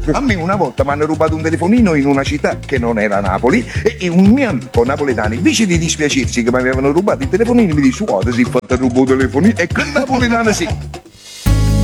A me una volta mi hanno rubato un telefonino in una città che non era Napoli e un mio amico napoletano, invece di dispiacersi che mi avevano rubato il telefonino, mi dice: guarda, si è fatto rubare il telefonino, e quel napoletano sì.